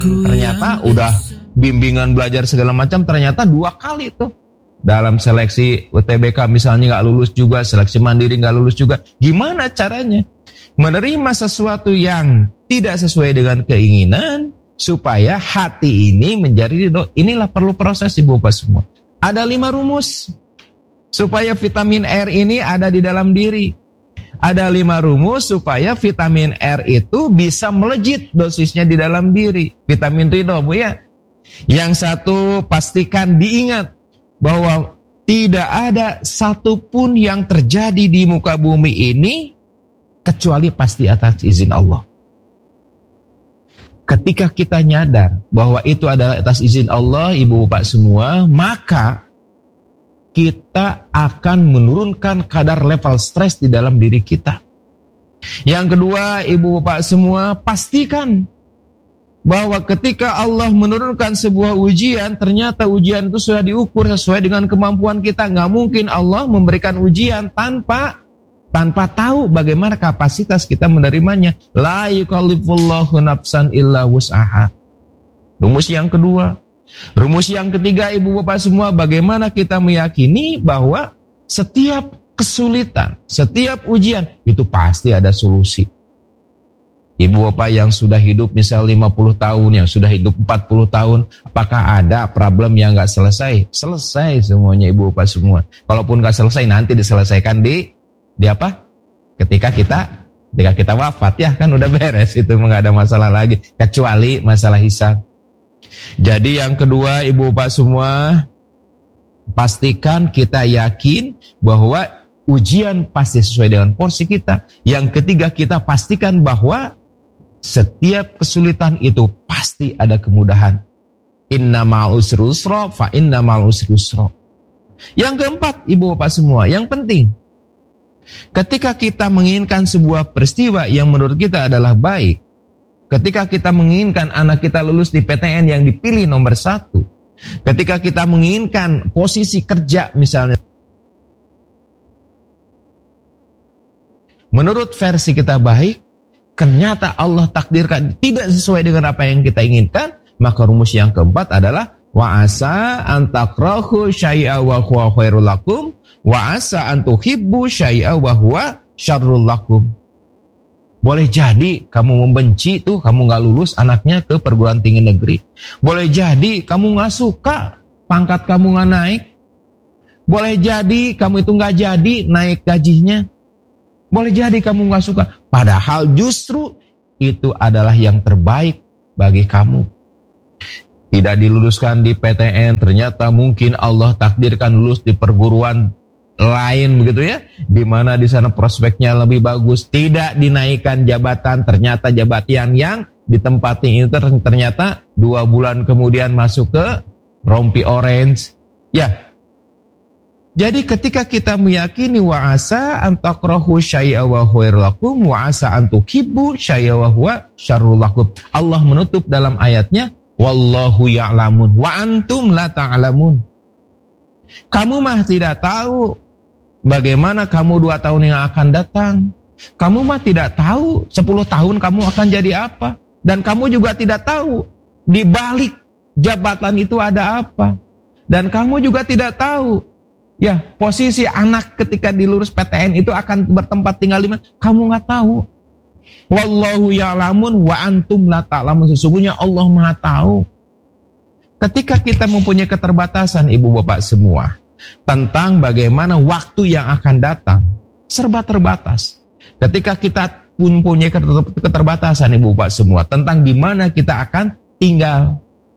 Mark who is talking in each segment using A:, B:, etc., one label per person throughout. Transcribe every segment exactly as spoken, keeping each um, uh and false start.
A: Ternyata udah bimbingan belajar segala macam, ternyata dua kali tuh. Dalam seleksi U T B K misalnya nggak lulus juga, seleksi mandiri nggak lulus juga. Gimana caranya? Menerima sesuatu yang tidak sesuai dengan keinginan, supaya hati ini menjadi ridho. Inilah perlu proses ibu bapak semua. Ada lima rumus supaya vitamin R ini ada di dalam diri. Ada lima rumus supaya vitamin R itu bisa melejit dosisnya di dalam diri. Vitamin ridho, Bu ya. Yang satu, pastikan diingat bahwa tidak ada satupun yang terjadi di muka bumi ini kecuali pasti atas izin Allah. Ketika kita nyadar bahwa itu adalah atas izin Allah, ibu bapak semua, maka kita akan menurunkan kadar level stres di dalam diri kita. Yang kedua, ibu bapak semua, pastikan bahwa ketika Allah menurunkan sebuah ujian, ternyata ujian itu sudah diukur sesuai dengan kemampuan kita. Nggak mungkin Allah memberikan ujian tanpa tanpa tahu bagaimana kapasitas kita menerimanya. La yukallifullahu nafsan illa wus'aha. Rumus yang kedua. Rumus yang ketiga, ibu bapak semua, bagaimana kita meyakini bahwa setiap kesulitan, setiap ujian itu pasti ada solusi. Ibu bapak yang sudah hidup misal lima puluh tahun, yang sudah hidup empat puluh tahun, apakah ada problem yang gak selesai? Selesai semuanya ibu bapak semua. Kalaupun gak selesai, nanti diselesaikan di di apa? Ketika kita ketika kita wafat, ya kan udah beres, itu gak ada masalah lagi, kecuali masalah hisab. Jadi yang kedua ibu bapak semua, pastikan kita yakin bahwa ujian pasti sesuai dengan porsi kita. Yang ketiga, kita pastikan bahwa setiap kesulitan itu pasti ada kemudahan. Inna ma'al usri yusra, fa inna ma'al usri yusra. Yang keempat, ibu bapak semua, yang penting, ketika kita menginginkan sebuah peristiwa yang menurut kita adalah baik, ketika kita menginginkan anak kita lulus di P T N yang dipilih nomor satu, ketika kita menginginkan posisi kerja misalnya, menurut versi kita baik, ternyata Allah takdirkan tidak sesuai dengan apa yang kita inginkan, maka rumus yang keempat adalah wa asa an takrahu syai'a wa huwa khairul lakum wa asa an tuhibbu syai'a wa huwa syarrul lakum. Boleh jadi kamu membenci tuh, kamu gak lulus anaknya ke perguruan tinggi negeri. Boleh jadi kamu gak suka pangkat kamu gak naik. Boleh jadi kamu itu gak jadi naik gajinya. Boleh jadi kamu gak suka. Padahal justru itu adalah yang terbaik bagi kamu. Tidak diluluskan di P T N, ternyata mungkin Allah takdirkan lulus di perguruan lain begitu ya, di mana di sana prospeknya lebih bagus. Tidak dinaikkan jabatan, ternyata jabatan yang ditempati itu ternyata dua bulan kemudian masuk ke rompi orange. Ya. Jadi ketika kita meyakini wa asa an takrahu syai'a wa huwa khairul lakum wa asa an tuhibbu syai'a wa huwa syarrul lakum. Allah menutup dalam ayatnya wallahu ya'lamun wa antum la ta'lamun. Kamu mah tidak tahu bagaimana kamu dua tahun yang akan datang. Kamu mah tidak tahu sepuluh tahun kamu akan jadi apa. Dan kamu juga tidak tahu di balik jabatan itu ada apa. Dan kamu juga tidak tahu ya posisi anak ketika dilurus P T N itu akan bertempat tinggal di mana. Kamu nggak tahu. Wallahu ya'lamun wa antum la ta'lamun. Sesungguhnya Allah Maha tahu. Ketika kita mempunyai keterbatasan ibu bapak semua tentang bagaimana waktu yang akan datang, serba terbatas. Ketika kita mempunyai keterbatasan ibu bapak semua tentang di mana kita akan tinggal,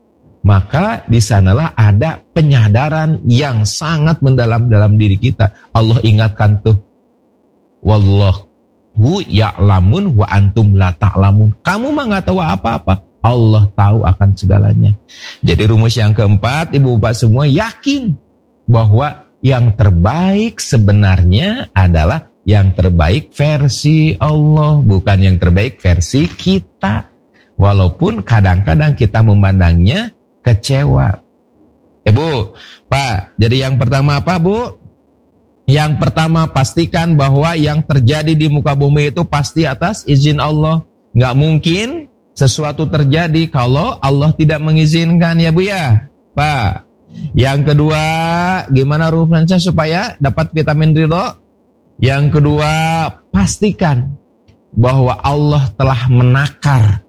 A: maka di sanalah ada penyadaran yang sangat mendalam dalam diri kita. Allah ingatkan tuh, wallahu ya'lamun wa antum la ta'lamun. Kamu mah nggak tahu apa-apa, Allah tahu akan segalanya. Jadi rumus yang keempat, ibu bapak semua yakin bahwa yang terbaik sebenarnya adalah yang terbaik versi Allah, bukan yang terbaik versi kita. Walaupun kadang-kadang kita memandangnya kecewa. Ibu, Pak, jadi yang pertama apa, Bu? Yang pertama, pastikan bahwa yang terjadi di muka bumi itu pasti atas izin Allah. Nggak mungkin sesuatu terjadi kalau Allah tidak mengizinkan ya Bu ya, Pak. Yang kedua, gimana rumusnya supaya dapat vitamin ridho? Yang kedua, pastikan bahwa Allah telah menakar